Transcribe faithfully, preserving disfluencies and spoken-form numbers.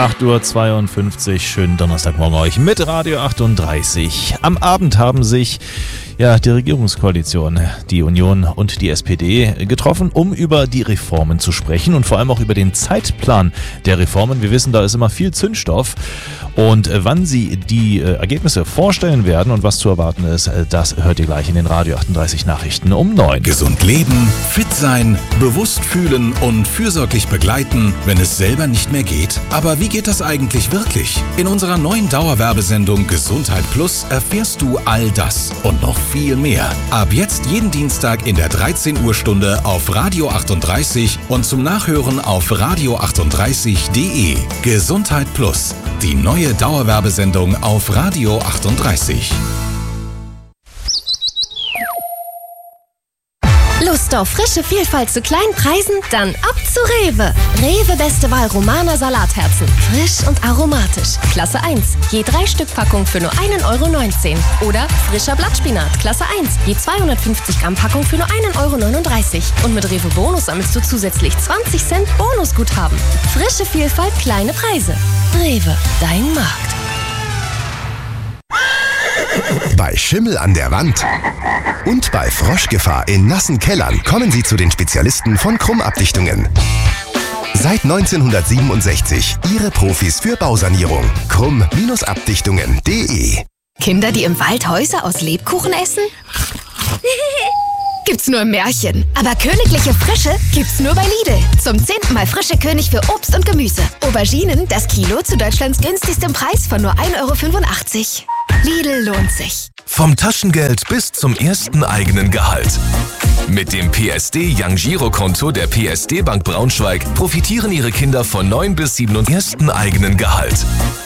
acht Uhr zweiundfünfzig, schönen Donnerstagmorgen euch mit Radio achtunddreißig. Am Abend haben sich ja, die Regierungskoalition, die Union und die S P D getroffen, um über die Reformen zu sprechen und vor allem auch über den Zeitplan der Reformen. Wir wissen, da ist immer viel Zündstoff und wann sie die Ergebnisse vorstellen werden und was zu erwarten ist, das hört ihr gleich in den Radio achtunddreißig Nachrichten um neun. Gesund leben, fit sein, bewusst fühlen und fürsorglich begleiten, wenn es selber nicht mehr geht. Aber wie geht das eigentlich wirklich? In unserer neuen Dauerwerbesendung Gesundheit Plus erfährst du all das und noch viel mehr. Ab jetzt jeden Dienstag in der dreizehn Uhr Stunde auf Radio achtunddreißig und zum Nachhören auf radio achtunddreißig punkt de. Gesundheit Plus, die neue Dauerwerbesendung auf Radio achtunddreißig. Lust auf frische Vielfalt zu kleinen Preisen? Dann ab zu Rewe. Rewe beste Wahl Romaner Salatherzen. Frisch und aromatisch. Klasse eins. Je drei Stück Packung für nur ein Euro neunzehn. Oder frischer Blattspinat. Klasse eins. Je zweihundertfünfzig Gramm Packung für nur ein Euro neununddreißig. Und mit Rewe Bonus sammelst du zusätzlich zwanzig Cent Bonusguthaben. Frische Vielfalt, kleine Preise. Rewe, dein Markt. Bei Schimmel an der Wand und bei Froschgefahr in nassen Kellern kommen Sie zu den Spezialisten von Krumm-Abdichtungen. Seit neunzehnhundertsiebenundsechzig Ihre Profis für Bausanierung. Krumm-Abdichtungen punkt de. Kinder, die im Wald Häuser aus Lebkuchen essen? Gibt's nur im Märchen. Aber königliche Frische gibt's nur bei Lidl. Zum zehnten Mal frische König für Obst und Gemüse. Auberginen, das Kilo zu Deutschlands günstigstem Preis von nur ein Euro fünfundachtzig. Lidl lohnt sich. Vom Taschengeld bis zum ersten eigenen Gehalt. Mit dem P S D Young Giro Konto der P S D Bank Braunschweig profitieren Ihre Kinder von neun bis sieben ersten eigenen Gehalt.